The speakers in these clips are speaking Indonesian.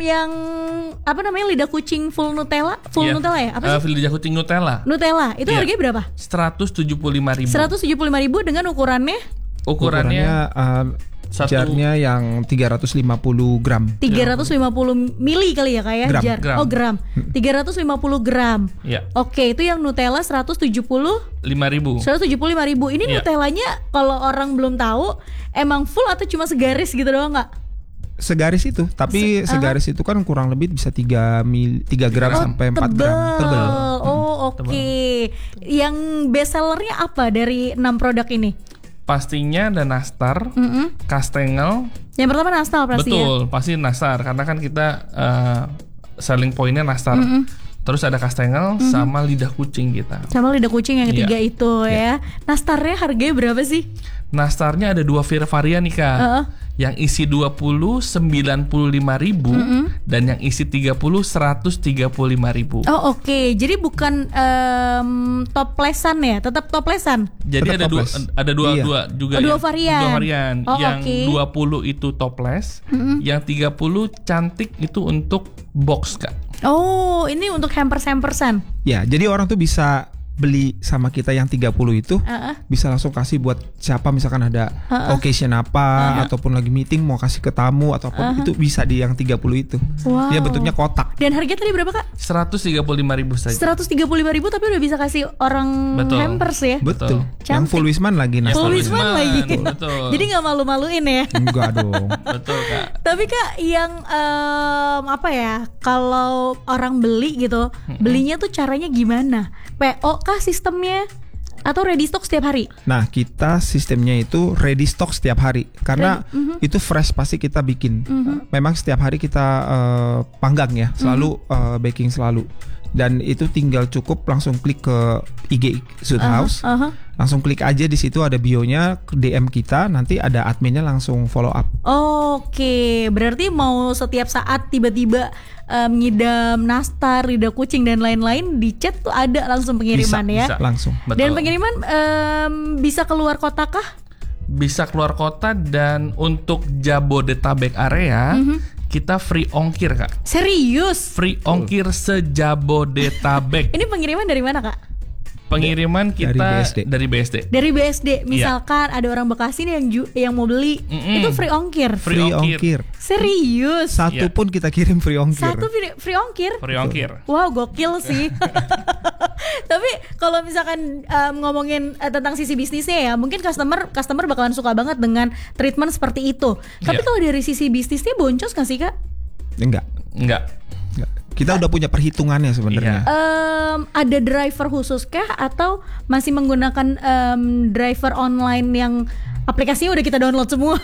yang apa namanya lidah kucing full Nutella, Nutella ya? Apa sih? Lidah kucing Nutella. Nutella itu harganya berapa? 175.000. 175.000 dengan ukurannya jarnya yang 350 gram. 350 mili kali ya kayak jar. Gram. Oh gram. 350 gram. Iya. Oke, itu yang Nutella 175.000. 175.000. Ini Nutellanya kalau orang belum tahu emang full atau cuma segaris gitu doang nggak? Segaris itu, tapi segaris itu kan kurang lebih bisa 3 gram sampai 4 gram. Tebel. Oh, oke. Yang best sellernya apa dari 6 produk ini? Pastinya ada nastar, kastengel. Yang pertama nastar pasti. Betul, pasti nastar karena kan kita selling pointnya nastar. Terus ada kastengel sama lidah kucing kita. Sama lidah kucing yang ketiga itu ya. Nastarnya harganya berapa sih? Nastarnya ada 2 varian nih Kak. Yang isi 20 95.000 dan yang isi 30 135.000. Oh oke. Jadi bukan toplesan ya, tetap toplesan. Jadi tetap ada dua juga dua varian. Dua varian. Oh, yang 20 itu toples, yang 30 cantik itu untuk box Kak. Oh, ini untuk hampers-hampersan. Ya, jadi orang tuh bisa beli sama kita yang 30 itu bisa langsung kasih buat siapa misalkan ada occasion apa ataupun lagi meeting mau kasih ke tamu atau apa itu bisa di yang 30 itu. Wow. Dia bentuknya kotak. Dan harganya tadi berapa Kak? 135.000 saja. 135.000 tapi udah bisa kasih orang hampers ya. Betul. Cantik. Yang full Wisman lagi Full Wisman lagi. Betul. Jadi nggak malu-maluin ya. Enggak dong. Betul Kak. Tapi Kak yang apa ya? Kalau orang beli gitu, belinya tuh caranya gimana? PO kah sistemnya? Atau ready stock setiap hari? Nah, kita sistemnya itu ready stock setiap hari karena itu fresh pasti kita bikin. Memang setiap hari kita panggang ya, selalu baking selalu. Dan itu tinggal cukup langsung klik ke IG Zoot House. Langsung klik aja di situ ada bionya, DM kita, nanti ada adminnya langsung follow up. Oke, berarti mau setiap saat tiba-tiba ngidam nastar, lidah kucing dan lain-lain di chat tuh ada langsung pengiriman bisa langsung. Betul. Dan pengiriman bisa keluar kota kah? Bisa keluar kota dan untuk Jabodetabek area kita free ongkir Kak. Serius? Free ongkir se-Jabodetabek. Ini pengiriman dari mana Kak? Pengiriman kita dari BSD. Dari BSD. Misalkan ada orang Bekasi nih yang mau beli, itu free ongkir. Free ongkir. Serius? Satu pun kita kirim free ongkir. Satu free ongkir. Free ongkir. Wow, gokil sih. Tapi kalau misalkan ngomongin tentang sisi bisnisnya ya, mungkin customer bakalan suka banget dengan treatment seperti itu. Tapi kalau dari sisi bisnisnya boncos nggak sih Kak? Enggak. Kita udah punya perhitungannya sebenarnya. Ada driver khusus kah atau masih menggunakan driver online yang aplikasinya udah kita download semua?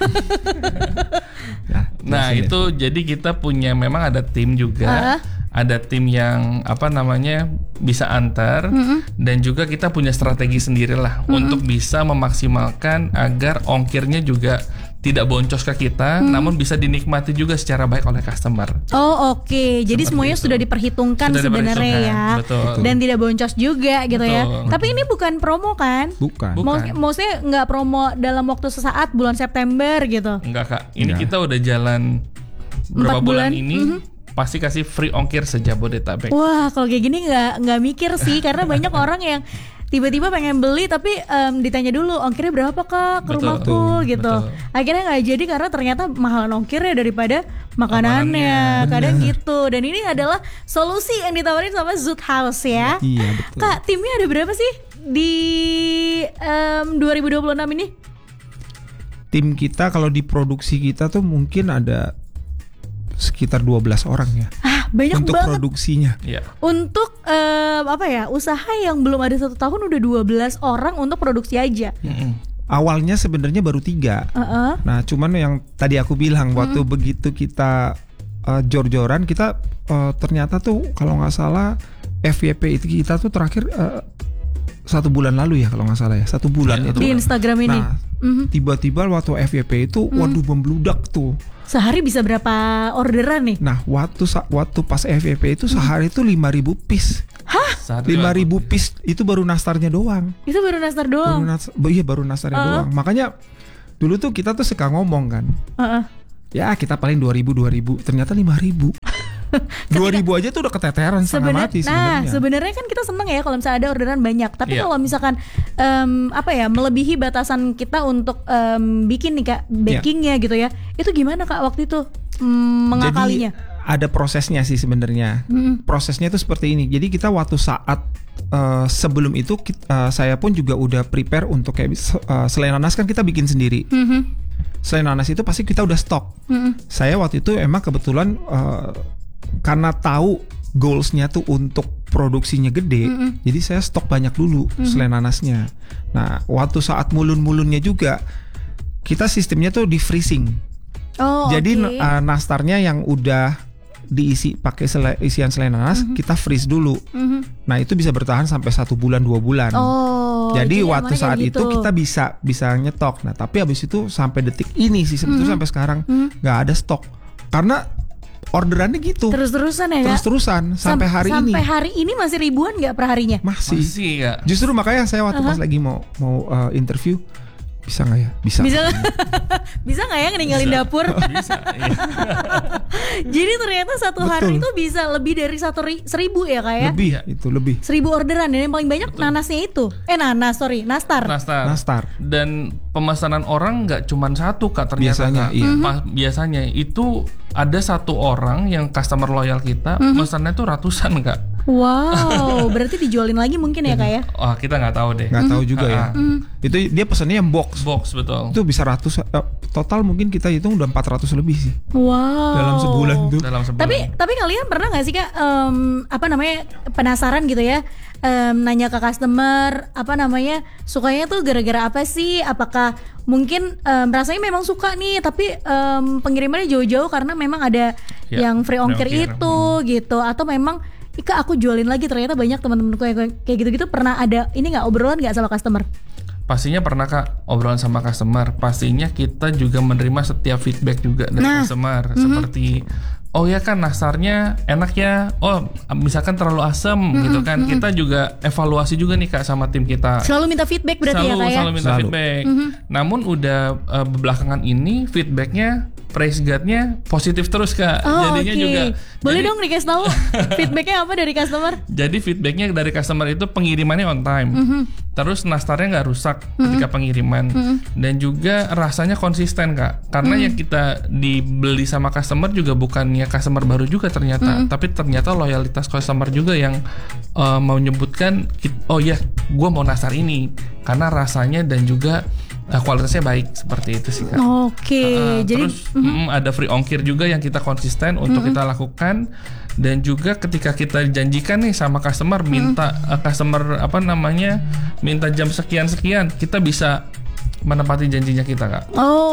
Nah itu jadi kita punya memang ada tim juga. Ada tim yang bisa antar dan juga kita punya strategi sendiri lah untuk bisa memaksimalkan agar ongkirnya juga tidak boncos ke kita, namun bisa dinikmati juga secara baik oleh customer. Oh oke. Jadi semuanya sudah diperhitungkan sebenarnya ya. Betul. Dan tidak boncos juga gitu ya. Tapi ini bukan promo kan? Bukan. Maksudnya nggak promo dalam waktu sesaat bulan September gitu? Enggak Kak. Ini kita udah jalan berapa bulan ini. Pasti kasih free ongkir se-Jabodetabek. Wah, kalau kayak gini nggak mikir sih, karena banyak orang yang tiba-tiba pengen beli tapi ditanya dulu ongkirnya berapa Kak ke rumahku gitu. Akhirnya nggak jadi karena ternyata mahalan ongkirnya daripada makanannya. Kadang gitu. Dan ini adalah solusi yang ditawarin sama Zoot House ya. Iya betul. Kak, timnya ada berapa sih di 2026 ini? Tim kita kalau di produksi kita tuh mungkin ada sekitar 12 orang ya. Banyak untuk banget. Produksinya. Iya. Untuk usaha yang belum ada 1 tahun udah 12 orang untuk produksi aja. Awalnya sebenarnya baru 3. Nah, cuman yang tadi aku bilang waktu begitu kita jor-joran kita ternyata tuh kalau nggak salah FYP itu kita tuh terakhir 1 bulan lalu ya kalau nggak salah ya. 1 bulan itu. Di Instagram ini. Nah, tiba-tiba waktu FYP itu waduh membludak tuh. Sehari bisa berapa orderan nih? Nah, waktu pas FYP itu sehari itu 5.000 piece. Hah? 5.000 piece itu baru nastarnya doang. Itu baru nastar doang? Baru nastarnya doang. Makanya dulu tuh kita tuh suka ngomong kan. Ya kita paling 2.000. Ternyata 5.000. 2.000 aja tuh udah keteteran setengah mati sebenarnya. Nah, sebenarnya kan kita seneng ya kalau misalnya ada orderan banyak. Tapi kalau misalkan melebihi batasan kita untuk bikin nih Kak, bakingnya gitu ya. Itu gimana Kak waktu itu mengakalinya? Jadi ada prosesnya sih sebenarnya. Prosesnya itu seperti ini. Jadi kita waktu saat sebelum itu saya pun juga udah prepare untuk kayak selain nanas kan kita bikin sendiri. Selain nanas itu pasti kita udah stok. Saya waktu itu emang kebetulan karena tahu goalsnya tuh untuk produksinya gede, jadi saya stok banyak dulu selain nanasnya. Nah, waktu saat mulun-mulunnya juga kita sistemnya tuh di freezing. Jadi nastarnya yang udah diisi pakai isian selai nanas, kita freeze dulu. Nah, itu bisa bertahan sampai 1 bulan 2 bulan. Jadi waktu saat itu kita bisa nyetok. Nah, tapi habis itu sampai detik ini sih sebetulnya sampai sekarang nggak ada stok karena orderannya gitu. Terus-terusan ya Kak? Terus-terusan sampai hari ini. Sampai hari ini masih ribuan nggak per harinya? Masih ya. Justru makanya saya waktu pas lagi mau interview, bisa nggak ya? Bisa nggak ya ninggalin dapur? Bisa. Iya. Jadi ternyata satu hari itu bisa lebih dari 1.000 ya Kak ya? Lebih. 1.000 orderan dan yang paling banyak nanasnya itu. Nastar. Dan pemesanan orang nggak cuma satu Kak ternyata. Biasanya itu ada satu orang yang customer loyal kita, pesannya tuh ratusan Kak. Wow, berarti dijualin lagi mungkin ya Kak ya? Oh, kita nggak tahu deh. Nggak tahu juga ya. Itu dia pesannya yang box. Box betul. Itu bisa total mungkin kita hitung udah 400 lebih sih. Wow. Dalam sebulan tuh. Tapi kalian pernah nggak sih Kak penasaran gitu ya? Nanya ke customer sukanya tuh gara-gara apa sih? Apakah mungkin rasanya memang suka nih tapi pengirimannya jauh-jauh karena memang ada yang free ongkir itu gitu, atau memang Kak aku jualin lagi ternyata banyak teman-temanku yang kayak gitu-gitu. Pernah ada ini nggak obrolan nggak sama customer? Pastinya pernah Kak obrolan sama customer. Pastinya kita juga menerima setiap feedback juga dari customer seperti oh ya kan nastarnya enak ya, oh misalkan terlalu asam gitu kan. Kita juga evaluasi juga nih Kak sama tim kita. Selalu minta feedback berarti ya Kak ya? Selalu minta feedback. Namun udah belakangan ini feedbacknya praise guide-nya positif terus Kak. Jadinya juga boleh dong dikasih tahu feedbacknya apa dari customer? Jadi feedbacknya dari customer itu pengirimannya on time, terus nastarnya nggak rusak ketika pengiriman, dan juga rasanya konsisten Kak. Karena yang kita dibeli sama customer juga bukannya customer baru juga ternyata, tapi ternyata loyalitas customer juga yang mau nyebutkan, oh ya, gue mau nastar ini karena rasanya dan juga kualitasnya baik, seperti itu sih Kak. Jadi terus ada free ongkir juga yang kita konsisten untuk kita lakukan, dan juga ketika kita janjikan nih sama customer minta minta jam sekian kita bisa menepati janjinya kita Kak.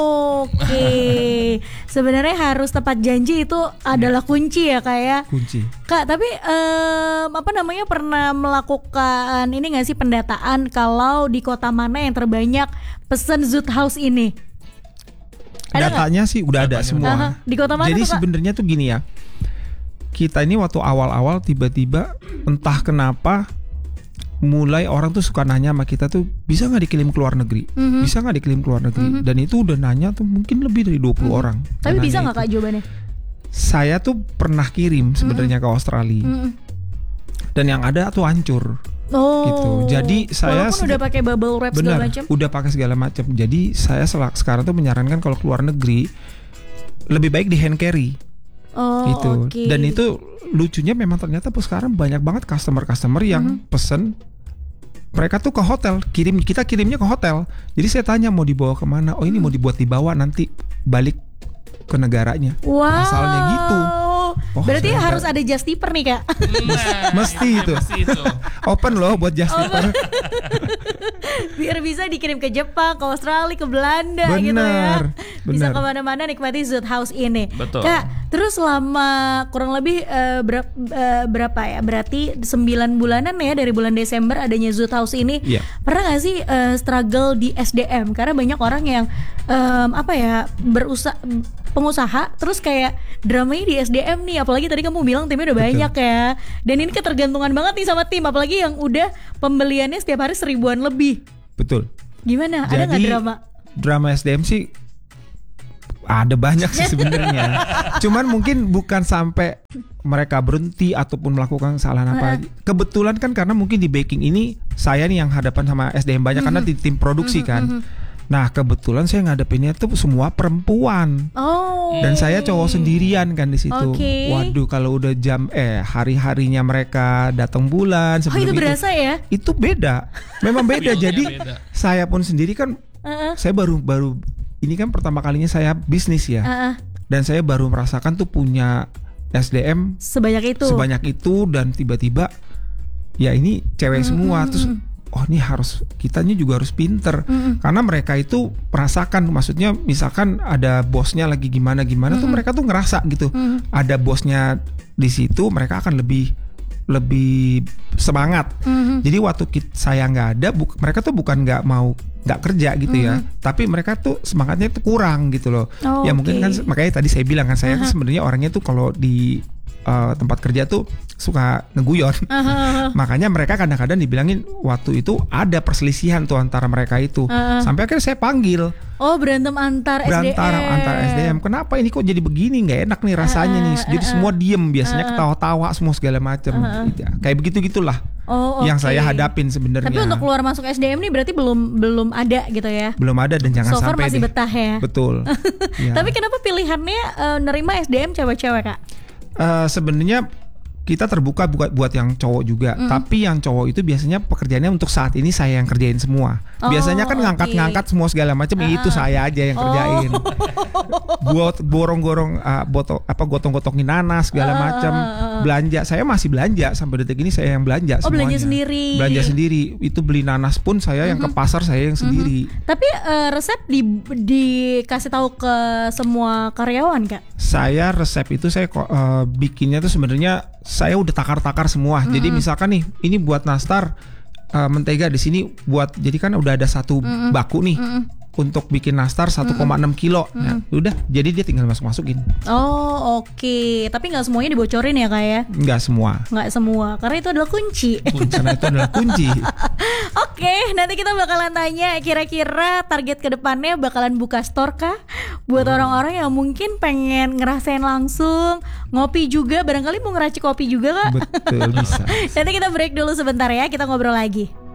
Sebenarnya harus tepat janji itu adalah kunci ya Kak ya. Kunci. Kak, tapi pernah melakukan ini nggak sih pendataan kalau di kota mana yang terbanyak pesan Zoot House ini? Datanya sih udah ada semua. Di kota mana? Jadi sebenarnya tuh gini ya. Kita ini waktu awal-awal tiba-tiba entah kenapa mulai orang tuh suka nanya sama kita tuh bisa nggak dikirim ke luar negeri, bisa nggak dikirim ke luar negeri, dan itu udah nanya tuh mungkin lebih dari 20 orang. Tapi bisa nggak Kak jawabannya? Saya tuh pernah kirim sebenarnya ke Australia, dan yang ada tuh hancur. Gitu. Jadi saya udah pakai bubble wrap segala macam. Udah pakai segala macam. Jadi saya sekarang tuh menyarankan kalau ke luar negeri lebih baik di hand carry. Gitu. Dan itu lucunya memang ternyata sekarang banyak banget customer yang pesen, mereka tuh ke hotel, kita kirimnya ke hotel. Jadi saya tanya mau dibawa kemana? Oh ini mau dibawa nanti balik ke negaranya. Asalnya gitu. Berarti harus ada just tipper nih Kak. Mesti itu. Open loh buat just tipper. Biar bisa dikirim ke Jepang, ke Australia, ke Belanda gitu ya. Bisa kemana-mana nikmati Zoot House ini. Betul. Kak, terus selama kurang lebih berapa ya? Berarti 9 bulanan ya dari bulan Desember adanya Zoot House ini. Pernah gak sih struggle di SDM? Karena banyak orang yang pengusaha terus kayak dramanya di SDM nih, apalagi tadi kamu bilang timnya udah banyak ya, dan ini ketergantungan banget nih sama tim, apalagi yang udah pembeliannya setiap hari 1000-an lebih. Betul. Gimana? Ada nggak drama SDM sih? Ada banyak sih sebenarnya. Cuman mungkin bukan sampai mereka berhenti ataupun melakukan kesalahan apa. Kebetulan kan karena mungkin di baking ini saya nih yang hadapan sama SDM banyak karena di tim produksi kan. Nah kebetulan saya ngadepinnya tuh semua perempuan. Dan saya cowok sendirian kan di situ. Waduh kalau udah hari-harinya mereka datang bulan sebelum itu berasa ya? Itu beda. Memang beda. Jadi saya pun sendiri kan saya baru ini kan pertama kalinya saya bisnis ya. Dan saya baru merasakan tuh punya SDM sebanyak itu dan tiba-tiba ya ini cewek semua terus ini kitanya juga harus pinter karena mereka itu merasakan, maksudnya misalkan ada bosnya lagi gimana tuh mereka tuh ngerasa gitu ada bosnya di situ mereka akan lebih semangat. Jadi waktu saya nggak ada mereka tuh bukan nggak kerja gitu ya, tapi mereka tuh semangatnya tuh kurang gitu loh. Ya mungkin kan makanya tadi saya bilang kan saya tuh sebenarnya orangnya tuh kalau di tempat kerja tuh suka ngeguyon. Makanya mereka kadang-kadang dibilangin waktu itu ada perselisihan tuh antara mereka itu. Sampai akhirnya saya panggil. Berantem antar SDM. Kenapa ini kok jadi begini? Nggak enak nih rasanya nih. Jadi semua diem, biasanya ketawa-tawa semua segala macam. Kayak begitu-gitulah. Yang saya hadapin sebenarnya. Tapi untuk keluar masuk SDM nih berarti belum ada gitu ya? Belum ada dan jangan so far sampai masih betah ya. Betul. Ya. Tapi kenapa pilihannya nerima SDM cewek-cewek Kak? Sebenarnya kita terbuka buat yang cowok juga, tapi yang cowok itu biasanya pekerjaannya untuk saat ini saya yang kerjain semua. Biasanya kan ngangkat-ngangkat semua segala macam, itu saya aja yang kerjain. Buat gorong-gorong, gotong-gotongin nanas segala macam. Belanja, saya masih belanja sampai detik ini saya yang belanja semuanya. Belanja sendiri. Itu beli nanas pun saya yang ke pasar saya yang sendiri. Tapi resep dikasih tahu ke semua karyawan Kak? Saya resep itu saya bikinnya tuh sebenarnya saya udah takar-takar semua. Jadi misalkan nih, ini buat nastar mentega di sini buat, jadi kan udah ada satu baku nih untuk bikin nastar 1,6 kilo. Nah, udah, jadi dia tinggal masukin. Oke. Tapi nggak semuanya dibocorin ya Kak ya? Nggak semua, karena itu adalah kunci. Karena itu adalah kunci. Oke, nanti kita bakalan tanya kira-kira target kedepannya bakalan buka store kah? Buat orang-orang yang mungkin pengen ngerasain langsung, ngopi juga, barangkali mau ngeracik kopi juga Kak? Betul, bisa. Nanti kita break dulu sebentar ya, kita ngobrol lagi.